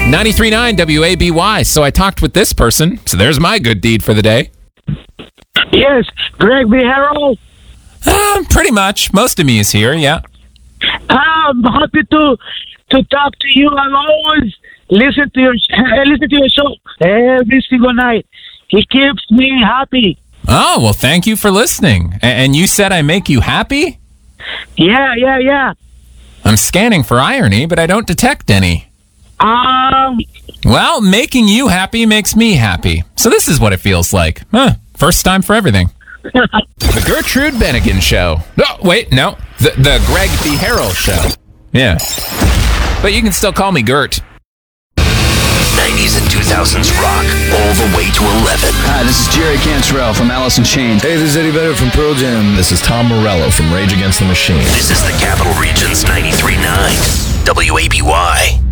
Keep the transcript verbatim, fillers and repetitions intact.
ninety-three point nine W A B Y. So I talked with this person. So there's my good deed for the day. Yes, Greg Vihero. Uh, pretty much. Most of me is here, yeah. I'm happy to to talk to you. I always listen to your I listen to your show every single night. It keeps me happy. Oh, well, thank you for listening. A- and you said I make you happy? Yeah, yeah, yeah. I'm scanning for irony, but I don't detect any. Um, Well, making you happy makes me happy. So this is what it feels like. Huh. First time for everything. The Gertrude Bennigan Show. Oh, wait, no. The, the Greg Vihero Show. Yeah. But you can still call me Gert. nineties and two thousands rock all the way to eleven. Hi, this is Jerry Cantrell from Alice in Chains. Hey, this is Eddie Vedder from Pearl Jam. This is Tom Morello from Rage Against the Machine. This is the Capital Region's ninety-three point nine W A B Y.